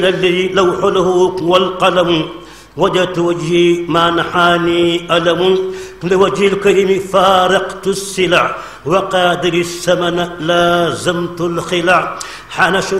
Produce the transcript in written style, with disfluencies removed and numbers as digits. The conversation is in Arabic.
الذي لوح له والقلم وجدت وجهي ما نحاني ألم لوجه الكريم فارقت السلع وقادر الثمن لازمت الخلع حان